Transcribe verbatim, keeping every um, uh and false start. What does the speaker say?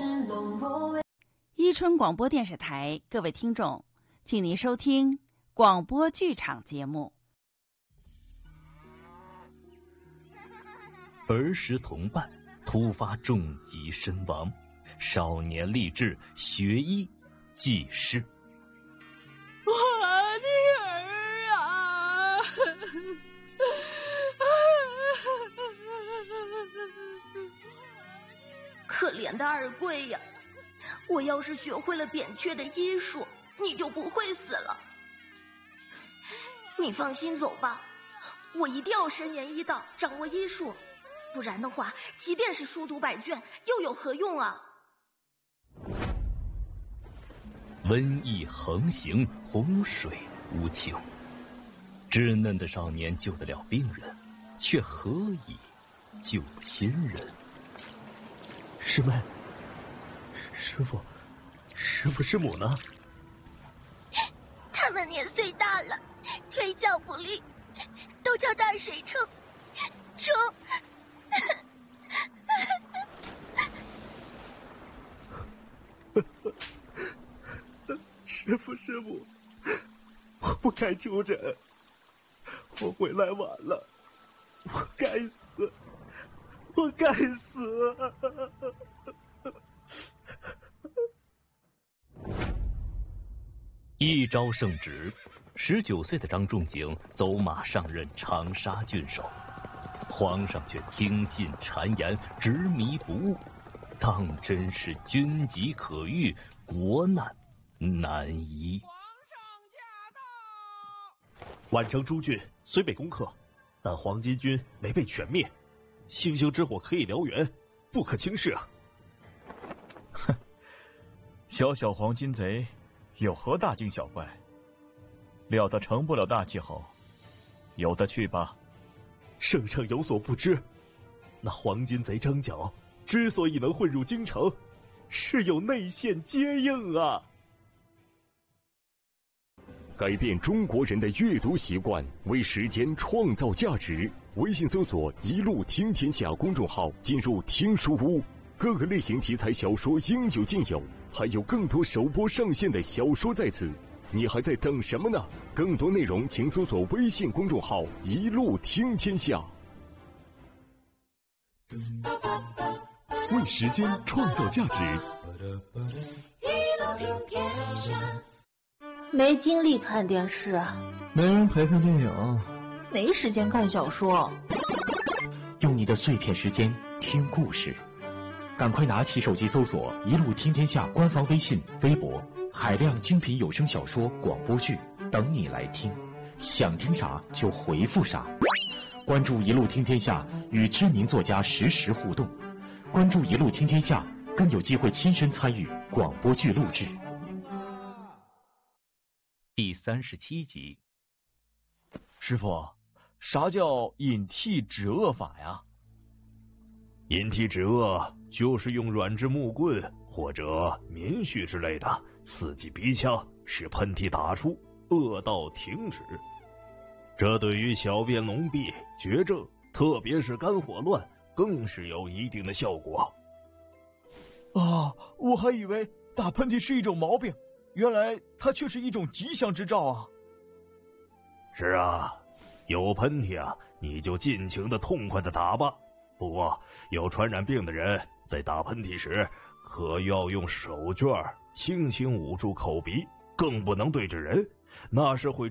伊春广播电视台，各位听众，请您收听广播剧场节目。 儿时同伴突发重疾身亡，少年立志学医济世。 我女儿啊！ 可怜的二贵呀！我要是学会了扁鹊的医术，你就不会死了。你放心走吧，我一定要深研医道，掌握医术，不然的话，即便是书读百卷，又有何用啊？ 瘟疫横行，洪水无情，稚嫩的少年救得了病人，却何以救亲人？ 师妹，师傅，师傅师母呢？ 他们年岁大了，腿脚不利，都叫大水冲冲。 师傅师母，我不该出诊，我回来晚了，我该死，我该死。 一朝圣旨，十九岁的张仲景走马上任长沙郡守，皇上却听信谗言，执迷不悟，当真是军疾可御，国难难移。 皇上驾到！ 宛城诸郡虽被攻克，但黄巾军没被全灭，星星之火可以燎原，不可轻视啊！ 哼，小小黄巾贼有何大惊小怪？料得成不了大气候，有的去吧。 圣上有所不知，那黄巾贼张角之所以能混入京城，是有内线接应啊！ 改变中国人的阅读习惯，为时间创造价值。微信搜索“一路听天下”公众号，进入听书屋，各个类型题材小说应有尽有，还有更多首播上线的小说在此。你还在等什么呢？更多内容请搜索微信公众号“一路听天下”。为时间创造价值。 一路听天下。 没精力看电视， 没人陪看电影， 没时间看小说。 用你的碎片时间听故事，赶快拿起手机搜索“一路听天下”官方微信、微博，海量精品有声小说、广播剧等你来听，想听啥就回复啥。关注“一路听天下”，与知名作家实时互动。关注“一路听天下”，更有机会亲身参与广播剧录制。 第三十七集。 师傅，啥叫引涕止恶法呀？ 引涕止恶就是用软质木棍或者棉絮之类的刺激鼻腔，使喷嚏打出，恶道停止。这对于小便脓闭、绝症，特别是肝火乱，更是有一定的效果。 啊，我还以为打喷嚏是一种毛病，原来它却是一种吉祥之兆啊！ 是啊，有喷嚏啊，你就尽情的痛快的打吧。不过，有传染病的人在打喷嚏时，可要用手绢轻轻捂住口鼻，更不能对着人，那是会